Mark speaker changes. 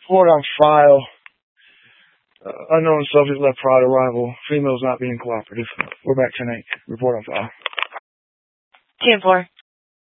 Speaker 1: Report on file. Unknown subject left prior to arrival. Females not being cooperative. We're back tonight. Report on file.
Speaker 2: 10-4.